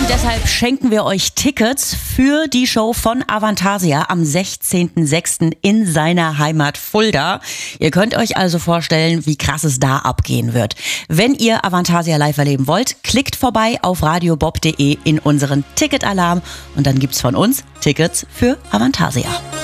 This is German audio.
Und deshalb schenken wir euch Tickets für die Show von Avantasia am 16.06. in seiner Heimat Fulda. Ihr könnt euch also vorstellen, wie krass es da abgehen wird. Wenn ihr Avantasia live erleben wollt, klickt vorbei auf radiobob.de in unseren Ticketalarm und dann gibt's von uns Tickets für Avantasia.